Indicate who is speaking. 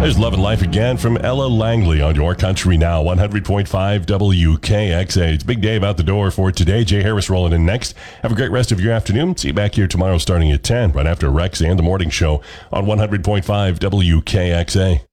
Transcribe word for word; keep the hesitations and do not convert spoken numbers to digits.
Speaker 1: There's Love and Life again from Ella Langley on Your Country Now, one hundred point five W K X A. It's Big Dave out the door for today. Jay Harris rolling in next. Have a great rest of your afternoon. See you back here tomorrow starting at ten, right after Rex and the Morning Show on one hundred point five W K X A.